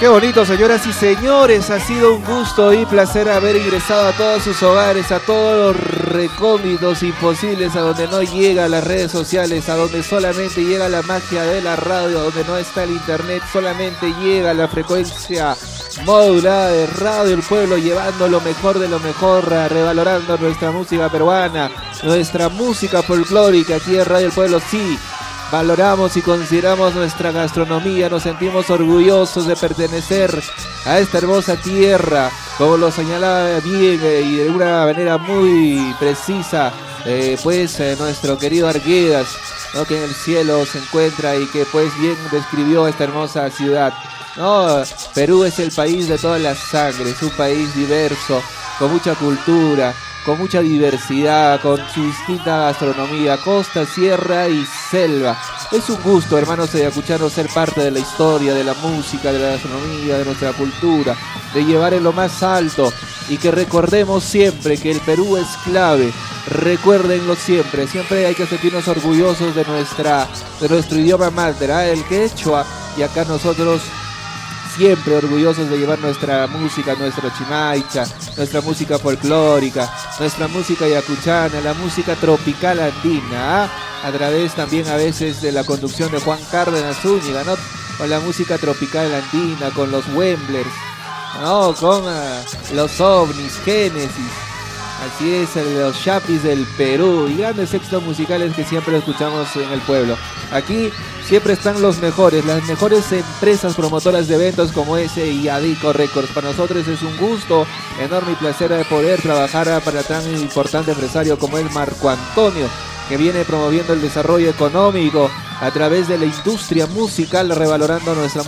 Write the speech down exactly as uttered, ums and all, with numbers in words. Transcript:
Qué bonito, señoras y señores, ha sido un gusto y placer haber ingresado a todos sus hogares, a todos los recónditos imposibles, a donde no llega las redes sociales, a donde solamente llega la magia de la radio, a donde no está el internet, solamente llega la frecuencia modulada de Radio El Pueblo, llevando lo mejor de lo mejor, revalorando nuestra música peruana, nuestra música folclórica. Aquí en Radio El Pueblo sí valoramos y consideramos nuestra gastronomía, nos sentimos orgullosos de pertenecer a esta hermosa tierra, como lo señalaba bien eh, y de una manera muy precisa, eh, pues eh, nuestro querido Arguedas, ¿no?, que en el cielo se encuentra y que pues bien describió esta hermosa ciudad. No, Perú es el país de todas las sangres, es un país diverso, con mucha cultura, con mucha diversidad, con su distinta gastronomía, costa, sierra y selva. Es un gusto, hermanos ayacuchanos, ser parte de la historia, de la música, de la gastronomía, de nuestra cultura, de llevar en lo más alto y que recordemos siempre que el Perú es clave. Recuérdenlo siempre, siempre hay que sentirnos orgullosos de nuestra, de nuestro idioma mater, ¿eh? El quechua, y acá nosotros siempre orgullosos de llevar nuestra música, nuestra chimaicha, nuestra música folclórica, nuestra música ayacuchana, la música tropical andina, ¿eh? A través también a veces de la conducción de Juan Cárdenas Zúñiga, ¿no?, con la música tropical andina, con los Wemblers, ¿no?, con uh, los ovnis, Génesis. Así es, los chapis del Perú y grandes éxitos musicales que siempre escuchamos en el pueblo. Aquí siempre están los mejores, las mejores empresas promotoras de eventos como ese y Adico Records. Para nosotros es un gusto enorme y placer de poder trabajar para tan importante empresario como es Marco Antonio, que viene promoviendo el desarrollo económico a través de la industria musical, revalorando nuestra